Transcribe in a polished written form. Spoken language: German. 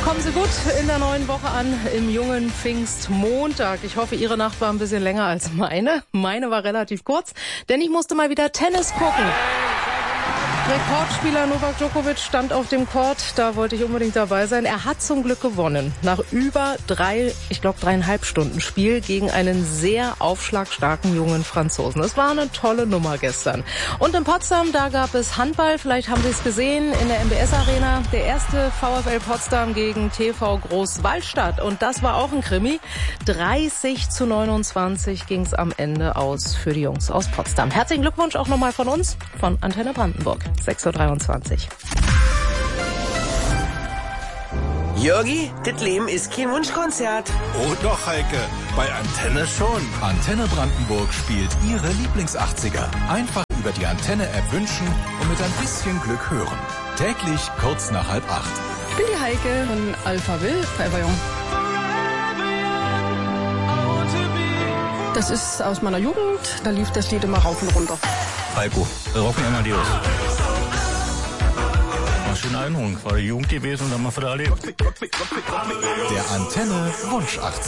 Kommen Sie gut in der neuen Woche an, im jungen Pfingstmontag. Ich hoffe, Ihre Nacht war ein bisschen länger als meine. Meine war relativ kurz, denn ich musste mal wieder Tennis gucken. Rekordspieler Novak Djokovic stand auf dem Court, da wollte ich unbedingt dabei sein. Er hat zum Glück gewonnen. Nach über 3,5 Stunden Spiel gegen einen sehr aufschlagstarken jungen Franzosen. Es war eine tolle Nummer gestern. Und in Potsdam, da gab es Handball, vielleicht haben Sie es gesehen, in der MBS Arena. Der erste VfL Potsdam gegen TV Großwallstadt. Und das war auch ein Krimi. 30:29 ging es am Ende aus für die Jungs aus Potsdam. Herzlichen Glückwunsch auch nochmal von uns, von Antenne Brandenburg. 6:23 Uhr. Jörgi, das Leben ist kein Wunschkonzert. Oh doch, Heike, bei Antenne schon. Antenne Brandenburg spielt Ihre Lieblings-80er. Einfach über die Antenne-App wünschen und mit ein bisschen Glück hören. Täglich kurz nach 7:30. Ich bin die Heike von Alpha Will, Forever Young. Das ist aus meiner Jugend, da lief das Lied immer rauf und runter. Heiko, Rocky Amadeus. War schöne Erinnerung, war die Jugend gewesen und haben wir wieder erlebt. Der Antenne Wunsch 80er.